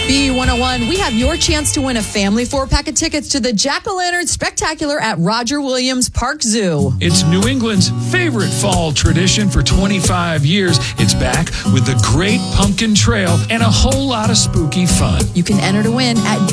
B101, we have your chance to win a family 4-pack of tickets to the Jack-O-Lantern Spectacular at Roger Williams Park Zoo. It's New England's favorite fall tradition for 25 years. It's back with the Great Pumpkin Trail and a whole lot of spooky fun. You can enter to win at